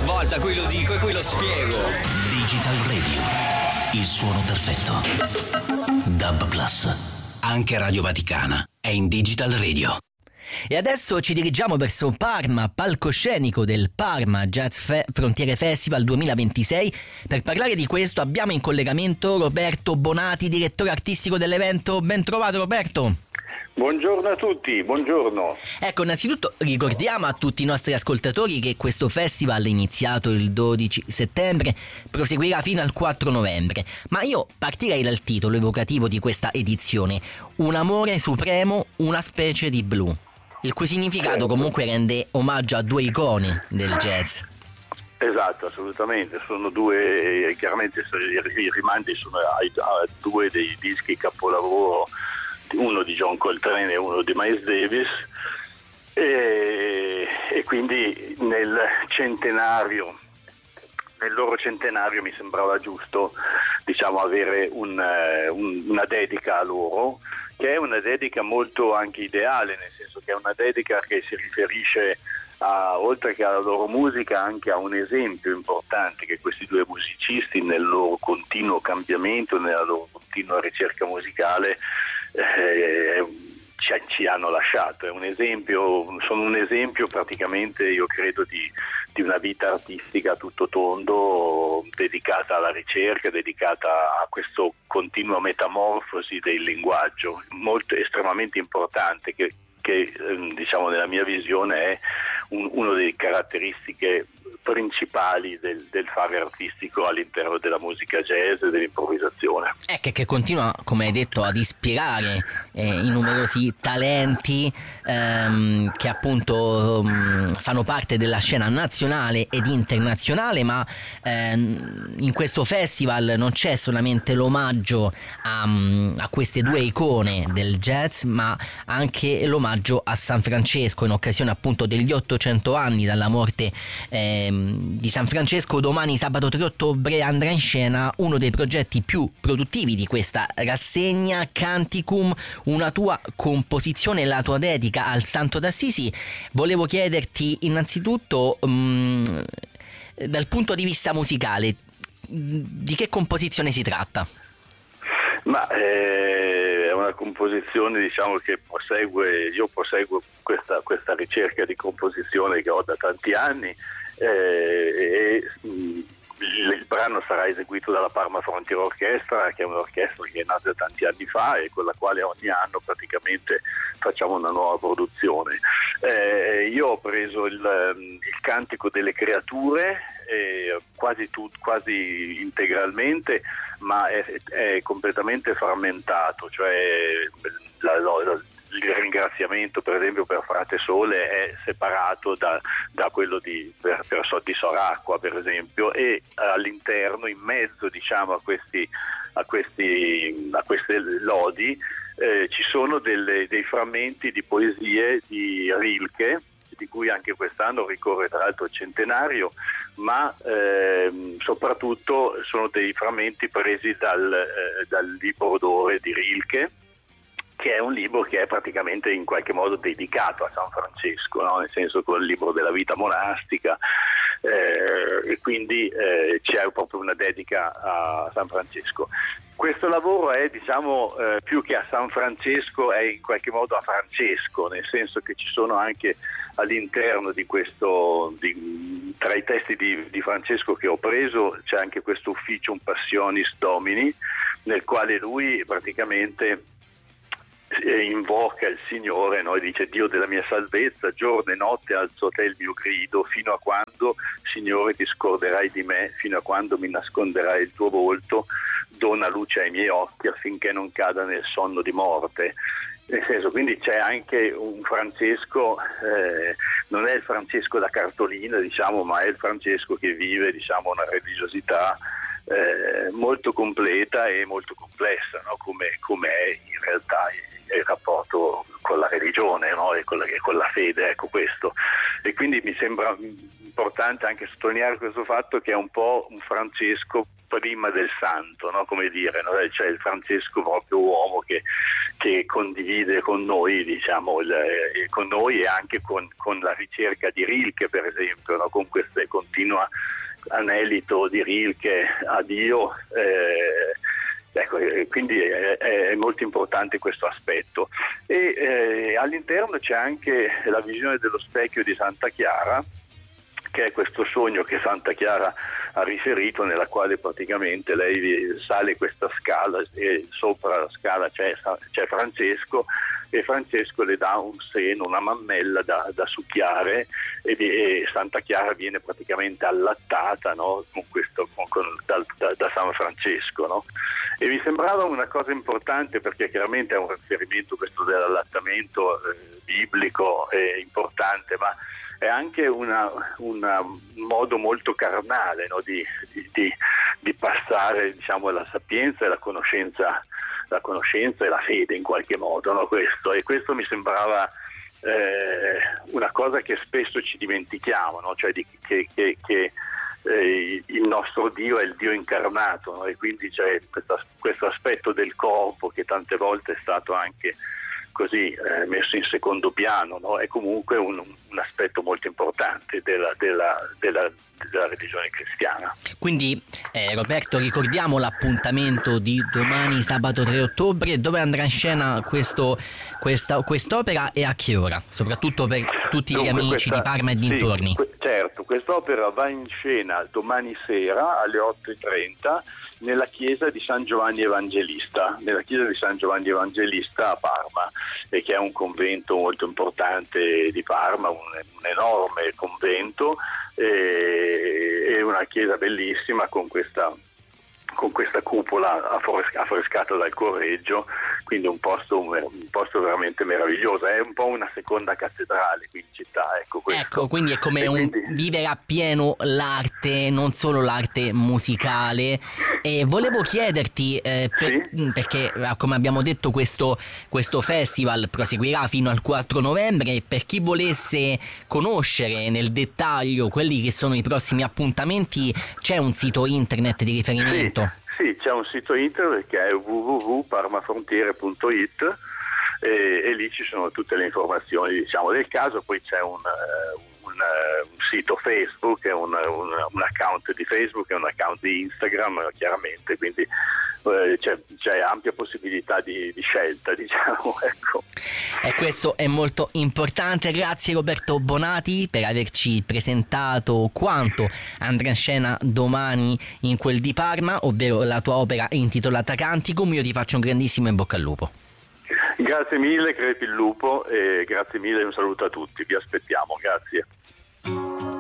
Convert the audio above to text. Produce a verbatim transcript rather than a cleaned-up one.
svolta, qui lo dico e qui lo spiego. Digital Radio, il suono perfetto. Dub Plus. Anche Radio Vaticana è in Digital Radio. E adesso ci dirigiamo verso Parma, palcoscenico del Parma Jazz Fe- Frontiere Festival duemilaventisei. Per parlare di questo abbiamo in collegamento Roberto Bonati, direttore artistico dell'evento. Ben trovato, Roberto. Buongiorno a tutti, buongiorno. Ecco, innanzitutto ricordiamo a tutti i nostri ascoltatori che questo festival è iniziato il dodici settembre, proseguirà fino al quattro novembre. Ma io partirei dal titolo evocativo di questa edizione: Un amore supremo, una specie di blu, il cui significato comunque rende omaggio a due icone del jazz. Esatto, assolutamente, sono due, chiaramente i rimandi sono ai, a due dei dischi capolavoro, uno di John Coltrane e uno di Miles Davis, e, e quindi nel centenario, nel loro centenario mi sembrava giusto, diciamo, avere un, un, una dedica a loro, che è una dedica molto anche ideale, nel senso che è una dedica che si riferisce a, oltre che alla loro musica, anche a un esempio importante che questi due musicisti nel loro continuo cambiamento, nella loro continua ricerca musicale eh, ci, ci hanno lasciato. È un esempio, sono un esempio praticamente, io credo, di, di una vita artistica a tutto tondo, dedicata alla ricerca, dedicata a questo continuo metamorfosi del linguaggio, molto estremamente importante, che, che diciamo nella mia visione è un, una delle caratteristiche principali del, del fare artistico all'interno della musica jazz e dell'improvvisazione. È che, che continua, come hai detto, ad ispirare eh, i numerosi talenti ehm, che appunto um, fanno parte della scena nazionale ed internazionale, ma ehm, in questo festival non c'è solamente l'omaggio a, a queste due icone del jazz, ma anche l'omaggio a San Francesco in occasione appunto degli ottocento anni dalla morte ehm, di San Francesco. Domani, sabato tre ottobre, andrà in scena uno dei progetti più produttivi di questa rassegna, Canticum, una tua composizione, la tua dedica al Santo d'Assisi. Volevo chiederti innanzitutto, um, dal punto di vista musicale, di che composizione si tratta? Ma eh, è una composizione, diciamo, che prosegue, io proseguo questa, questa ricerca di composizione che ho da tanti anni. Eh, e mh, il, il brano sarà eseguito dalla Parma Frontier Orchestra, che è un'orchestra che è nata tanti anni fa e con la quale ogni anno praticamente facciamo una nuova produzione. Eh, io ho preso il, il Cantico delle Creature eh, quasi, tu, quasi integralmente, ma è, è completamente frammentato, cioè la, la, il ringraziamento per esempio per Frate Sole è separato da, da quello di, per, per, di Soracqua per esempio, e all'interno, in mezzo diciamo a questi, a questi, a queste lodi eh, ci sono delle, dei frammenti di poesie di Rilke, di cui anche quest'anno ricorre tra l'altro il centenario, ma ehm, soprattutto sono dei frammenti presi dal, eh, dal libro d'ore di Rilke, che è un libro che è praticamente in qualche modo dedicato a San Francesco, no? Nel senso, con il libro della vita monastica, eh, e quindi eh, c'è proprio una dedica a San Francesco. Questo lavoro è, diciamo, eh, più che a San Francesco, è in qualche modo a Francesco, nel senso che ci sono anche all'interno di questo, di, tra i testi di, di Francesco che ho preso, c'è anche questo Officium Passionis Domini, nel quale lui praticamente invoca il Signore, no? E dice: Dio della mia salvezza, giorno e notte alzo te il mio grido, fino a quando, Signore, ti scorderai di me, fino a quando mi nasconderai il tuo volto, dona luce ai miei occhi affinché non cada nel sonno di morte. Nel senso, quindi c'è anche un Francesco, eh, non è il Francesco da cartolina, diciamo, ma è il Francesco che vive, diciamo, una religiosità eh, molto completa e molto complessa, no? come, come è in realtà il rapporto con la religione, no? e, con la, e con la fede, ecco questo. E quindi mi sembra importante anche sottolineare questo fatto che è un po' un Francesco prima del santo, no? Come dire, no? C'è il Francesco proprio uomo che, che condivide con noi, diciamo, il, eh, con noi e anche con, con la ricerca di Rilke, per esempio, no? Con questo continua anelito di Rilke a Dio. Eh, Ecco, quindi è, è molto importante questo aspetto. E eh, all'interno c'è anche la visione dello specchio di Santa Chiara, che è questo sogno che Santa Chiara ha riferito, nella quale praticamente lei sale questa scala e sopra la scala c'è, c'è Francesco, e Francesco le dà un seno, una mammella da, da succhiare, e, e Santa Chiara viene praticamente allattata, no? con questo, con, con, da, da, da San Francesco. No? E mi sembrava una cosa importante, perché chiaramente è un riferimento questo dell'allattamento eh, biblico, è importante, ma è anche una, una, un modo molto carnale, no? di, di, di, di passare, diciamo, la sapienza e la conoscenza, la conoscenza e la fede in qualche modo, no? questo, e questo mi sembrava eh, una cosa che spesso ci dimentichiamo, no? Cioè di, che, che, che eh, il nostro Dio è il Dio incarnato, no? E quindi c'è questo, questo aspetto del corpo che tante volte è stato anche così eh, messo in secondo piano, no? È comunque un, un aspetto molto importante della, della, della, della religione cristiana. Quindi eh, Roberto, ricordiamo l'appuntamento di domani sabato tre ottobre, dove andrà in scena questo, questa, quest'opera e a che ora? Soprattutto per tutti Dunque, gli amici questa, di Parma e dintorni. Sì, que- certo, quest'opera va in scena domani sera alle otto e trenta nella chiesa di San Giovanni Evangelista, nella chiesa di San Giovanni Evangelista a Parma, e che è un convento molto importante di Parma, un, un enorme convento, e, e una chiesa bellissima con questa con questa cupola affrescata dal Correggio, quindi un posto, un posto veramente meraviglioso. È un po' una seconda cattedrale qui in città, ecco questo. Ecco, quindi è come e un quindi... vivere appieno l'arte, non solo l'arte musicale. E volevo chiederti, eh, per, sì? perché come abbiamo detto questo, questo festival proseguirà fino al quattro novembre, per chi volesse conoscere nel dettaglio quelli che sono i prossimi appuntamenti, c'è un sito internet di riferimento? Sì. Sì, c'è un sito internet che è w w w punto parmafrontiere punto i t e, e lì ci sono tutte le informazioni, diciamo, del caso. Poi c'è un, un, un sito Facebook, un, un, un account di Facebook e un account di Instagram, chiaramente, quindi eh, c'è, c'è ampia possibilità di, di scelta, diciamo, ecco. E questo è molto importante. Grazie Roberto Bonati per averci presentato quanto andrà in scena domani in quel di Parma, ovvero la tua opera intitolata Canticum. Io ti faccio un grandissimo in bocca al lupo. Grazie mille, crepi il lupo, e grazie mille e un saluto a tutti, vi aspettiamo, grazie.